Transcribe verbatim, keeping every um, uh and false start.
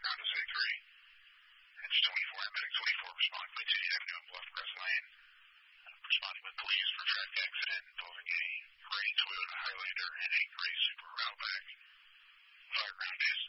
Honda Civic three. It's twenty-four, medic twenty-four, responding by City Avenue and Bluff Crest Lane. Responding with police for traffic accident involving a gray Toyota Highlander and a gray Subaru Outback. Fireground is